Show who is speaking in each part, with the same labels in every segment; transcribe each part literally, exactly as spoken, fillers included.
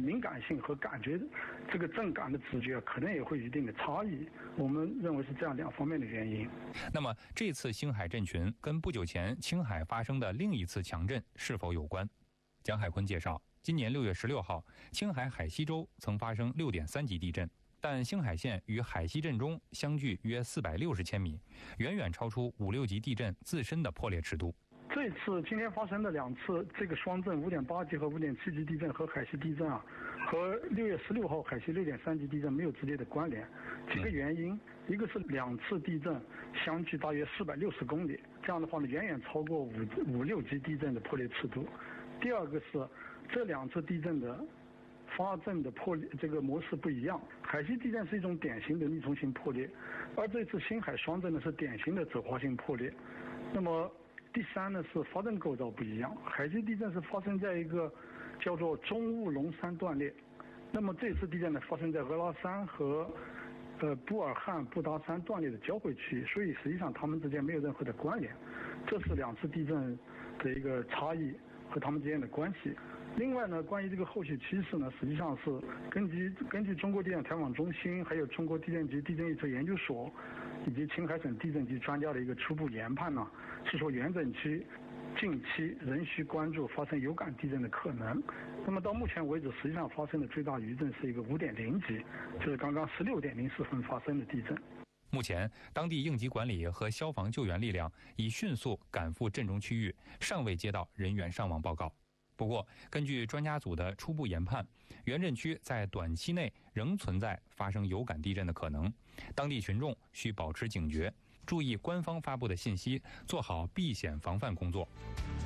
Speaker 1: 敏感性和感觉这个震感的直觉可能也会有一定的差异。我们认为是这样两方面的原因。
Speaker 2: 那么这次星海震群跟不久前青海发生的另一次强震是否有关？蒋海坤介绍，今年六月十六号，青海海西州曾发生六点三级地震，但星海县与海西震中相距约四百六十千米，远远超出五六级地震自身的破裂尺度。
Speaker 1: 这次今天发生的两次这个双震五点八级和五点七级地震和海西地震啊，和六月十六号海西六点三级地震没有直接的关联。几个原因，一个是两次地震相距大约四百六十公里，这样的话呢，远远超过五五六级地震的破裂尺度。第二个是这两次地震的发震的破裂这个模式不一样，海西地震是一种典型的逆冲性破裂，而这次星海双震呢是典型的走滑性破裂。那么第三呢是发震构造不一样，海西地震是发生在一个叫做中乌龙山断裂，那么这次地震呢发生在俄拉山和呃布尔汉布达山断裂的交汇区域，所以实际上它们之间没有任何的关联，这是两次地震的一个差异和它们之间的关系。另外呢，关于这个后续趋势呢，实际上是根据根据中国地震台网中心、还有中国地震局地震预测研究所以及青海省地震局专家的一个初步研判呢，是说原震区近期仍需关注发生有感地震的可能。那么到目前为止，实际上发生的最大余震是一个五点零级，就是刚刚十六点零四分发生的地震。
Speaker 2: 目前，当地应急管理和消防救援力量已迅速赶赴震中区域，尚未接到人员伤亡报告。不过，根据专家组的初步研判，原震区在短期内仍存在发生有感地震的可能，当地群众需保持警觉，注意官方发布的信息，做好避险防范工作。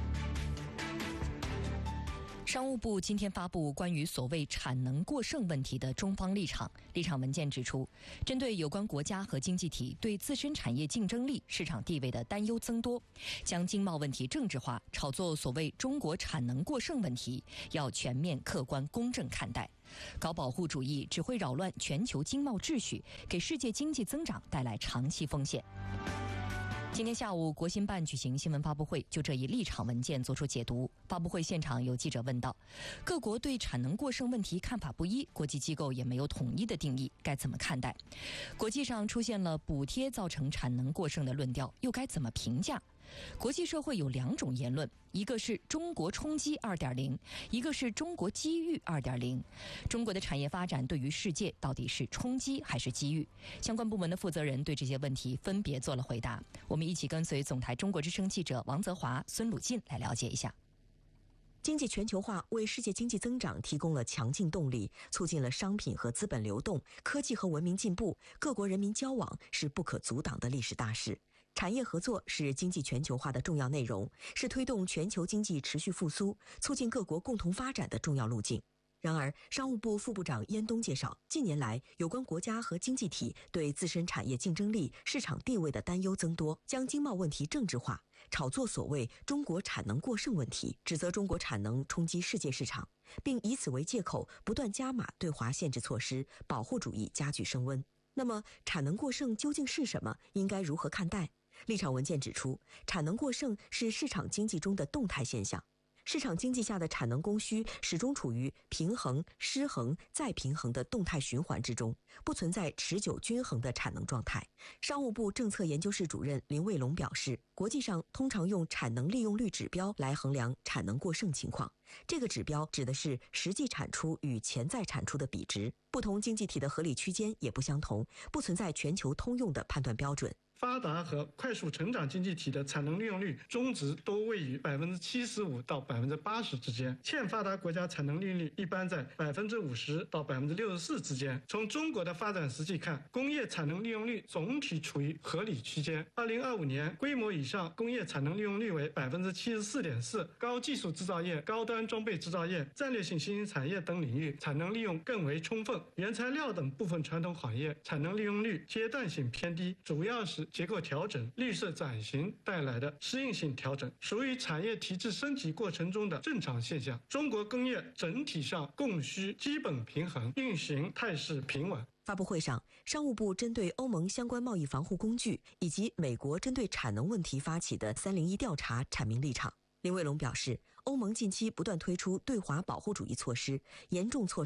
Speaker 3: 商务部今天发布关于所谓产能过剩问题的中方立场。立场文件指出，针对有关国家和经济体对自身产业竞争力、市场地位的担忧增多，将经贸问题政治化，炒作所谓中国产能过剩问题，要全面、客观、公正看待。搞保护主义只会扰乱全球经贸秩序，给世界经济增长带来长期风险。今天下午，国新办举行新闻发布会，就这一立场文件作出解读。发布会现场有记者问道，各国对产能过剩问题看法不一，国际机构也没有统一的定义，该怎么看待？国际上出现了补贴造成产能过剩的论调，又该怎么评价？国际社会有两种言论，一个是中国冲击 二点零， 一个是中国机遇 二点零。 中国的产业发展对于世界到底是冲击还是机遇？相关部门的负责人对这些问题分别做了回答。我们一起跟随总台中国之声记者王泽华、孙鲁进来了解一下。
Speaker 4: 经济全球化为世界经济增长提供了强劲动力，促进了商品和资本流动，科技和文明进步，各国人民交往是不可阻挡的历史大势。产业合作是经济全球化的重要内容，是推动全球经济持续复苏、促进各国共同发展的重要路径。然而，商务部副部长燕东介绍，近年来有关国家和经济体对自身产业竞争力、市场地位的担忧增多，将经贸问题政治化，炒作所谓中国产能过剩问题，指责中国产能冲击世界市场，并以此为借口不断加码对华限制措施，保护主义加剧升温。那么，产能过剩究竟是什么？应该如何看待？立场文件指出，产能过剩是市场经济中的动态现象。市场经济下的产能供需始终处于平衡、失衡、再平衡的动态循环之中，不存在持久均衡的产能状态。商务部政策研究室主任林卫龙表示，国际上通常用产能利用率指标来衡量产能过剩情况，这个指标指的是实际产出与潜在产出的比值，不同经济体的合理区间也不相同，不存在全球通用的判断标准。
Speaker 5: 发达和快速成长经济体的产能利用率中值都位于百分之七十五到百分之八十之间，欠发达国家产能利用率一般在百分之五十到百分之六十四之间。从中国的发展实际看，工业产能利用率总体处于合理区间。二零二五年，规模以上工业产能利用率为百分之七十四点四，高技术制造业、高端装备制造业、战略性新兴产业等领域产能利用更为充分。原材料等部分传统行业产能利用率阶段性偏低，主要是结构调整、绿色转型带来的适应性调整，属于产业体制升级过程中的正常现象。中国工业整体上供需基本平衡，运行态势平稳。
Speaker 4: 发布会上，商务部针对欧盟相关贸易防护工具以及美国针对产能问题发起的三零一调查阐明立场。林卫龙表示，欧盟近期不断推出对华保护主义措施，严重挫